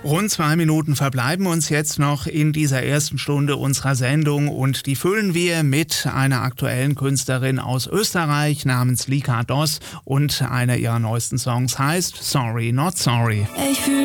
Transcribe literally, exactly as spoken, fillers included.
Rund zwei Minuten verbleiben uns jetzt noch in dieser ersten Stunde unserer Sendung und die füllen wir mit einer aktuellen Künstlerin aus Österreich namens Lika Doss und einer ihrer neuesten Songs heißt Sorry Not Sorry. Ich fühl